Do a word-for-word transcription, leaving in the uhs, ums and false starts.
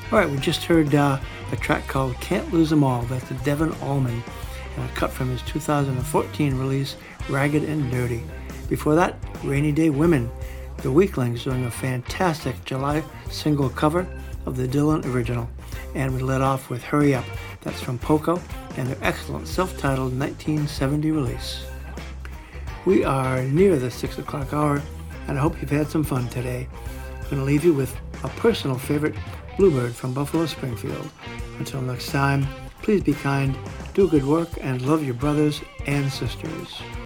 All right, we just heard uh, a track called Can't Lose 'Em All. That's the Devon Allman, and a cut from his two thousand fourteen release, Ragged and Dirty. Before that, Rainy Day Women, the Weaklings doing a fantastic July single cover of the Dylan original. And we led off with Hurry Up, that's from Poco, and their excellent self-titled nineteen seventy release. We are near the six o'clock hour, and I hope you've had some fun today. I'm going to leave you with a personal favorite, Bluebird from Buffalo Springfield. Until next time, please be kind, do good work, and love your brothers and sisters.